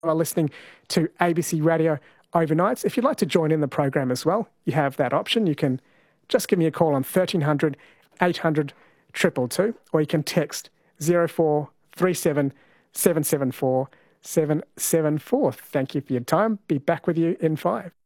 are listening to ABC Radio overnights. If you'd like to join in the program as well, you have that option. You can just give me a call on 1300 800 222, or you can text 0437 774 774. Thank you for your time. Be back with you in 5.